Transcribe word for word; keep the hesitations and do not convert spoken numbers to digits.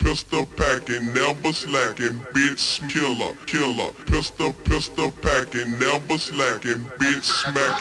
pistol packing, never slacking, bitch killer, killer. Pistol, pistol packing, never slacking, bitch smacking.